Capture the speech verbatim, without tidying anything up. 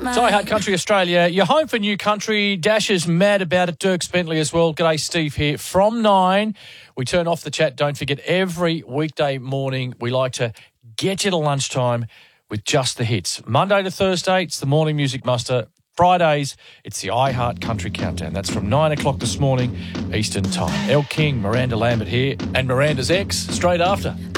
It's I Heart Country Australia. You're home for New Country. Dasher's mad about it. Dirk Bentley as well. G'day, Steve here. From nine, we turn off the chat. Don't forget, every weekday morning, we like to get you to lunchtime with just the hits. Monday to Thursday, it's the Morning Music Muster. Fridays, it's the I Heart Country Countdown. That's from nine o'clock this morning, Eastern Time. Elle King, Miranda Lambert here, and Miranda's ex straight after.